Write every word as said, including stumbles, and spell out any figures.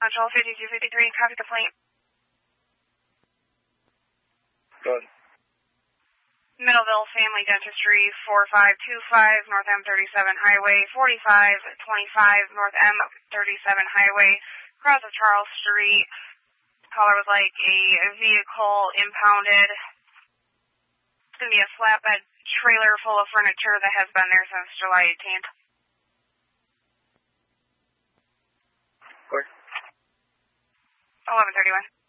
Control fifty-two fifty-three, copy complaint. Go ahead. Middleville Family Dentistry, four five two five North M thirty-seven Highway, forty-five twenty-five North M thirty-seven Highway, across of Charles Street. Caller would like a vehicle impounded. It's going to be a flatbed trailer full of furniture that has been there since July eighteenth. Where? eleven thirty-one.